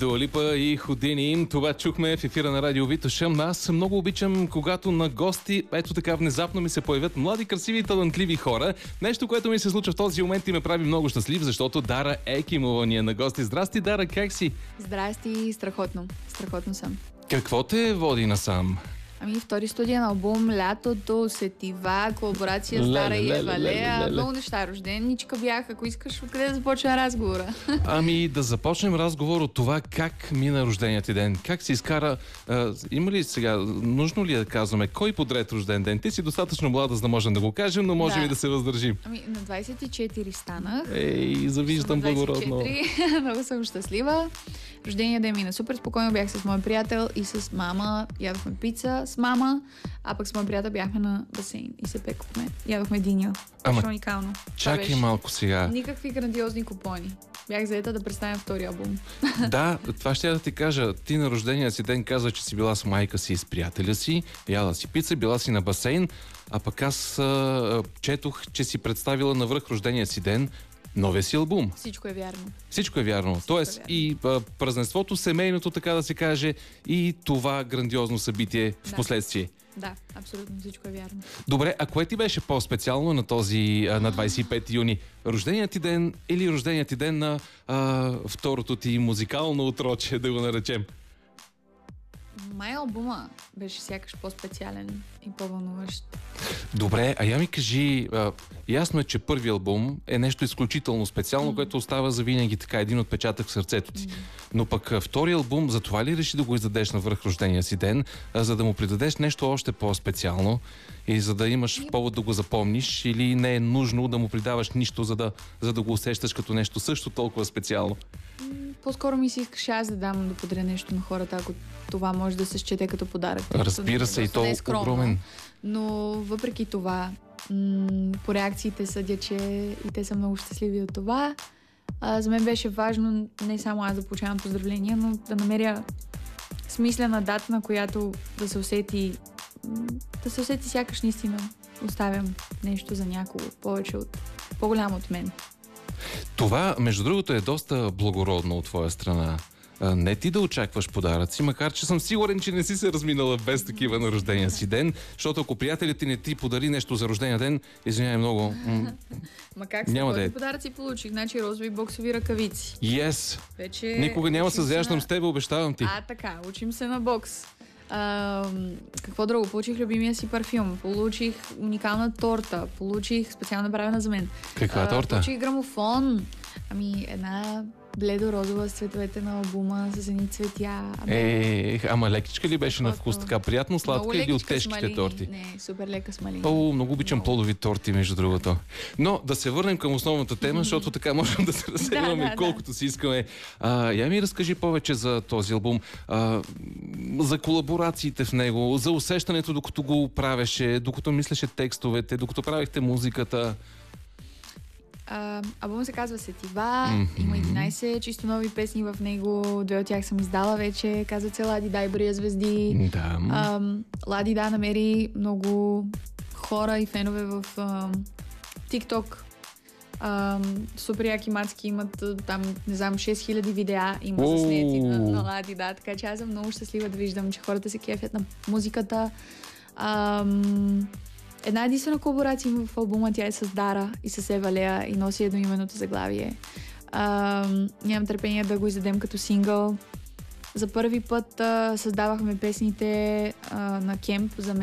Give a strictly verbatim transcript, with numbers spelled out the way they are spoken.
Дуа Липа и Houdini. Това чухме в ефира на Радио Витоша. Аз много обичам, когато на гости ето така внезапно ми се появят млади, красиви и талантливи хора. Нещо, което ми се случва в този момент и ме прави много щастлив, защото Дара Екимова ни е на гости. Здрасти, Дара, как си? Здрасти, страхотно. Страхотно съм. Какво те води насам? Ами, втори студиен албум, лятото, сетива, колаборация с Дара и Евалея, много неща, рожденичка бях. Ако искаш, откъде да започна разговора? Ами да започнем разговор от това как мина рожденият ти ден. Как се изкара? А, има ли сега, нужно ли да казваме, кой подред рожден ден? Ти си достатъчно млада, за да можем да го кажем, но може да. и да се въздържим. Ами, на двайсет и четири станах. Ей, завиждам благородно. Много съм щастлива. Рождения ден мина супер спокойно, бях с мой приятел и с мама, ядохме пица с мама, а пък с мой приятел бяхме на басейн и се пекохме. Ядохме диня. Ама, беше уникално. Чакай малко сега. Никакви грандиозни купони. Бях заета да представям втори албум. Да, това ще я да ти кажа. Ти на рождения си ден каза, че си била с майка си и с приятеля си, яла си пица, била си на басейн, а пък аз а, четох, че си представила навръх рождения си ден новия си албум. Всичко е вярно. Всичко е вярно. Всичко Тоест е вярно. и а, празненството, семейното, така да се каже, и това грандиозно събитие в Да. последствие. Да, абсолютно всичко е вярно. Добре, а кое ти беше по-специално на този, а, на двайсет и пети юни? Рожденият ти ден или рожденият ти ден на а, второто ти музикално отроче, да го наречем? Май албума беше сякаш по-специален и по-вълнуващ. Добре, а я ми кажи, а, ясно е, че първи албум е нещо изключително специално, mm. което остава завинаги така един отпечатък в сърцето ти. Mm. Но пък а, втори албум, за това ли реши да го издадеш на връх рождения си ден, а, за да му придадеш нещо още по-специално и за да имаш mm. повод да го запомниш, или не е нужно да му придаваш нищо, за да, за да го усещаш като нещо също толкова специално? По-скоро ми се искаше аз да дам да подаря нещо на хората, ако това може да се счете като подарък. Разбира се, и то е огромен. Но въпреки това, м- по реакциите съдя, че и те са много щастливи от това. А, за мен беше важно не само аз да получавам поздравления, но да намеря смислена дата, на която да се усети м- да се усети сякаш наистина оставям нещо за някого повече от по-голямо от мен. Това, между другото, е доста благородно от твоя страна. А, не ти да очакваш подаръци, макар че съм сигурен, че не си се разминала без такива на рождения си ден, защото ако приятелят ти не ти подари нещо за рождения ден, извинявай много. М- Ма как се, няма да е. Подаръци получих? Значи розови боксови ръкавици. Yes! Вече Никога няма да се заяждам на... с теб, обещавам ти. А, така, учим се на бокс. А, какво друго? Получих любимия си парфюм, получих уникална торта, получих специално направена за мен. Каква а, торта? Получих грамофон. Ами, една бледо-розова с цветовете на албума, с едни цветя. Е, ама лекичка ли беше на вкус? Така приятно сладка или от тежките смали... торти? Не, супер лека с малини. О, много обичам Много. плодови торти, между другото. Но да се върнем към основната тема, защото така можем да се разсейваме Да, да, колкото да. си искаме. А, я ми разкажи повече за този албум, а, за колаборациите в него, за усещането докато го правеше, докато мислеше текстовете, докато правихте музиката. Uh, албумът се казва Сетива, Mm-hmm. има единайсет чисто нови песни в него, две от тях съм издала вече, казват се Лади Да и Брия звезди. Да. Uh, Лади Да намери много хора и фенове в uh, TikTok. Uh, супер яки мацки имат там, не знам, шест хиляди видеа има Oh. заснети на, на Лади Да, така че аз съм много щастлива да виждам, че хората се кефят на музиката. Uh, Една единствена колаборация има в албума, тя е с Дара и с Евалея и носи едноименното заглавие. А, нямам търпение да го издадем като сингъл. За първи път а, създавахме песните а, на кемп за мен.